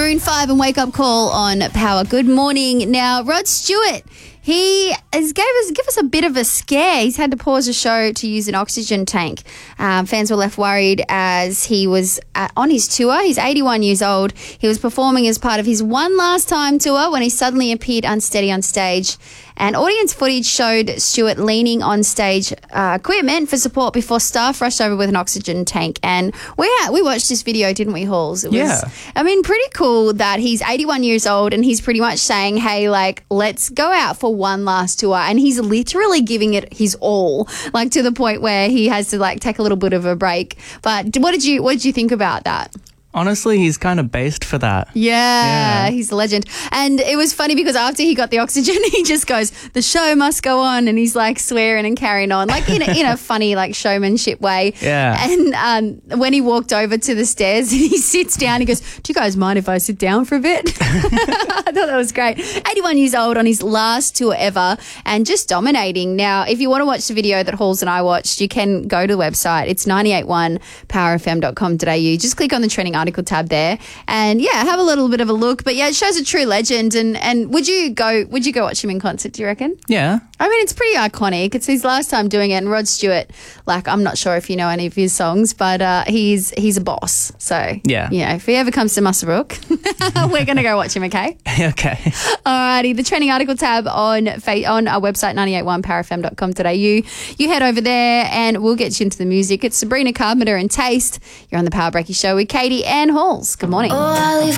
Maroon 5 and Wake Up Call on Power. Good morning. Now, Rod Stewart, he gave us a bit of a scare. He's had to pause the show to use an oxygen tank. Fans were left worried as he was on his tour. He's 81 years old. He was performing as part of his One Last Time tour when he suddenly appeared unsteady on stage. And audience footage showed Stewart leaning on stage equipment for support before staff rushed over with an oxygen tank. And we watched this video, didn't we, Halls? It was, I mean, pretty cool that he's 81 years old and he's pretty much saying, hey, like, let's go out for one last tour. And he's literally giving it his all, like to the point where he has to like take a little bit of a break. But what did you think about that? Honestly, he's kind of based for that. Yeah, he's a legend. And it was funny because after he got the oxygen, he just goes, the show must go on. And he's like swearing and carrying on, like in a funny, like showmanship way. Yeah. And when he walked over to the stairs and he sits down, he goes, do you guys mind if I sit down for a bit? I thought that was great. 81 years old on his last tour ever and just dominating. Now, if you want to watch the video that Halls and I watched, you can go to the website. It's 981powerfm.com.au. Just click on the trending article tab there and have a little bit of a look. But yeah, it shows a true legend. And would you go watch him in concert, do you reckon? Yeah. I mean, it's pretty iconic. It's his last time doing it. And Rod Stewart, like, I'm not sure if you know any of his songs, but he's a boss. So yeah, if he ever comes to Muswellbrook, we're going to go watch him, okay? Okay. Alrighty, the trending article tab on our website, 981powerfm.com.au. You head over there and we'll get you into the music. It's Sabrina Carpenter and Taste. You're on the Power Breaky Show with Katie and Halls. Good morning.